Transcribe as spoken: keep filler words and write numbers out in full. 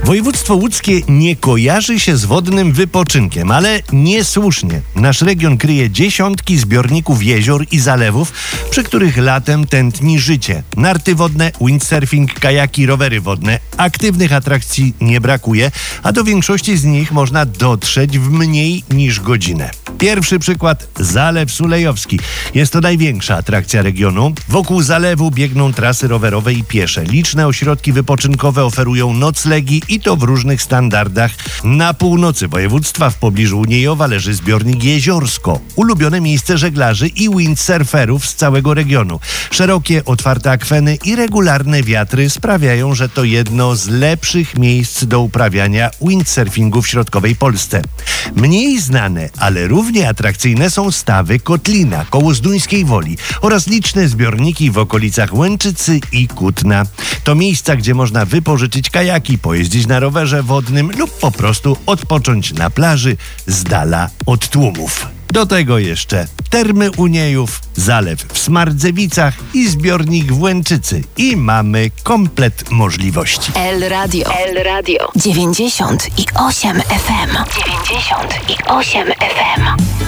Województwo łódzkie nie kojarzy się z wodnym wypoczynkiem, ale niesłusznie. Nasz region kryje dziesiątki zbiorników jezior i zalewów, przy których latem tętni życie. Narty wodne, windsurfing, kajaki, rowery wodne. Aktywnych atrakcji nie brakuje, a do większości z nich można dotrzeć w mniej niż godzinę. Pierwszy przykład, Zalew Sulejowski. Jest to największa atrakcja regionu. Wokół zalewu biegną trasy rowerowe i piesze. Liczne ośrodki wypoczynkowe oferują noclegi i to w różnych standardach. Na północy województwa w pobliżu Niejowa leży zbiornik Jeziorsko. Ulubione miejsce żeglarzy i windsurferów z całego regionu. Szerokie, otwarte akweny i regularne wiatry sprawiają, że to jedno z lepszych miejsc do uprawiania windsurfingu w środkowej Polsce. Mniej znane, ale równie atrakcyjne są stawy Kotlina koło Zduńskiej Woli oraz liczne zbiorniki w okolicach Łęczycy i Kutna. To miejsca, gdzie można wypożyczyć kajaki, pojeździć na rowerze wodnym lub po prostu odpocząć na plaży z dala od tłumów. Do tego jeszcze termy u Niejów, zalew w Smardzewicach i zbiornik w Łęczycy. I mamy komplet możliwości. El Radio. El Radio. dziewięćdziesiąt i osiem F M. dziewięćdziesiąt i osiem F M.